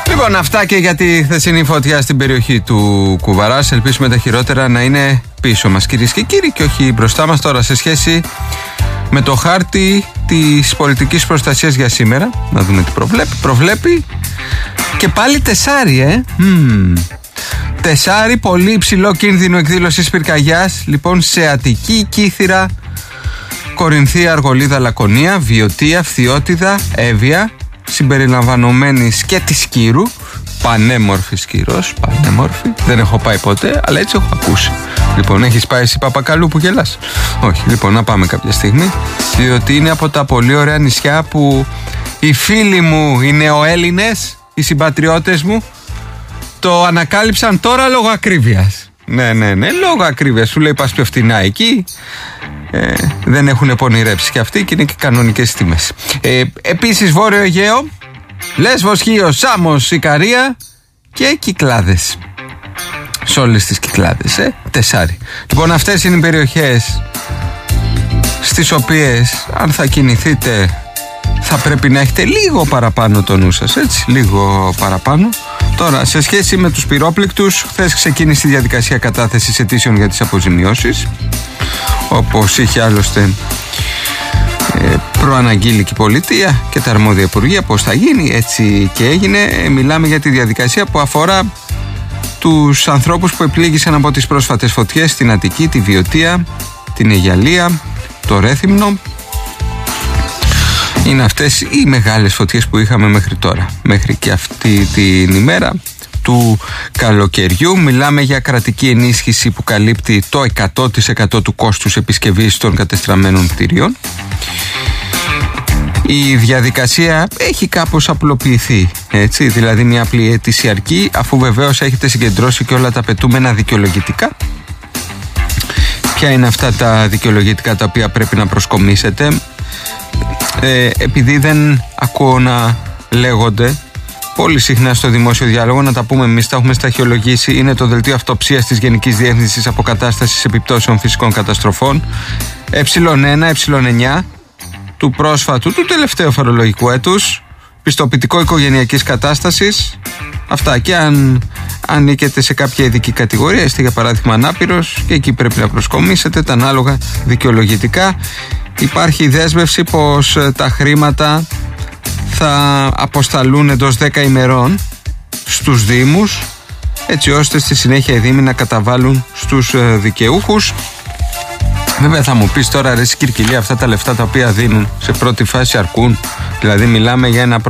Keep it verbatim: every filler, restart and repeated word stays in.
Λοιπόν, αυτά και για τη χθεσινή φωτιά στην περιοχή του Κουβαράς. Ελπίσουμε τα χειρότερα να είναι πίσω μας, κυρίες και κύριοι, και όχι μπροστά μας. Τώρα, σε σχέση με το χάρτη της πολιτικής προστασίας για σήμερα, να δούμε τι προβλέπει. Προβλέπει και πάλι τεσάρι, ε. Mm. Τεσάρι, πολύ υψηλό κίνδυνο εκδήλωσης πυρκαγιάς. Λοιπόν, σε Αττική, Κύθυρα, Κορινθία, Αργολίδα, Λακωνία, Βιωτία, Φθιώτιδα, Εύβοια, συμπεριλαμβανομένης και της Κύρου. Πανέμορφη Κύρος, πανέμορφη. Δεν έχω πάει ποτέ, αλλά έτσι έχω ακούσει. Λοιπόν, έχεις πάει εσύ, Παπακαλού, που γελάς? Όχι, λοιπόν, να πάμε κάποια στιγμή, διότι είναι από τα πολύ ωραία νησιά που οι φίλοι μου, οι νεοέλληνες, οι συμπατριώτες μου, το ανακάλυψαν τώρα λόγω ακρίβειας. Ναι, ναι, ναι, λόγω ακρίβειας. Σου λέει πας πιο φτηνά εκεί. Ε, δεν έχουν πονηρέψει και αυτοί και είναι και κανονικές τιμές. Ε, επίσης, Βόρειο Αιγαίο, Λέσβος, Χίος, Σάμος, Ικαρία και Κυκλάδες. Σε όλες τις Κυκλάδες, ε, τεσάρι. Λοιπόν, αυτές είναι οι περιοχές στις οποίες, αν θα κινηθείτε, θα πρέπει να έχετε λίγο παραπάνω το νου σας, έτσι, λίγο παραπάνω. Τώρα, σε σχέση με τους πυρόπληκτους, χθες ξεκίνησε η διαδικασία κατάθεσης αιτήσεων για τις αποζημιώσεις, όπως είχε άλλωστε ε, προαναγγείλει και η πολιτεία και τα αρμόδια υπουργεία πώς θα γίνει, έτσι και έγινε. Ε, μιλάμε για τη διαδικασία που αφορά τους ανθρώπους που επλήγησαν από τις πρόσφατες φωτιές στην Αττική, τη Βιωτία, την Αιγιαλία, το Ρέθυμνο. Είναι αυτές οι μεγάλες φωτιές που είχαμε μέχρι τώρα, μέχρι και αυτή την ημέρα του καλοκαιριού. Μιλάμε για κρατική ενίσχυση που καλύπτει το εκατό τοις εκατό του κόστους επισκευής των κατεστραμμένων κτηρίων. Η διαδικασία έχει κάπως απλοποιηθεί, έτσι, δηλαδή μια απλή αίτηση αρκεί, αφού βεβαίως έχετε συγκεντρώσει και όλα τα απαιτούμενα δικαιολογητικά. Ποια είναι αυτά τα δικαιολογητικά τα οποία πρέπει να προσκομίσετε? Ε, επειδή δεν ακούω να λέγονται πολύ συχνά στο δημόσιο διάλογο, να τα πούμε εμείς, τα έχουμε σταχυολογήσει. Είναι το δελτίο αυτοψίας της Γενικής Διεύθυνσης Αποκατάστασης Επιπτώσεων Φυσικών Καταστροφών ε ένα, ε εννιά του πρόσφατου, του τελευταίου φορολογικού έτους, πιστοποιητικό οικογενειακής κατάστασης. Αυτά, και αν ανήκετε σε κάποια ειδική κατηγορία, είστε για παράδειγμα ανάπηρος, και εκεί πρέπει να προσκομίσετε τα ανάλογα δικαιολογητικά. Υπάρχει δέσμευση πως τα χρήματα θα αποσταλούν εντός δέκα ημερών στους Δήμους, έτσι ώστε στη συνέχεια οι Δήμοι να καταβάλουν στους δικαιούχους. Βέβαια θα μου πεις τώρα, ρε Κυρκυλή, αυτά τα λεφτά τα οποία δίνουν σε πρώτη φάση αρκούν? Δηλαδή μιλάμε για ένα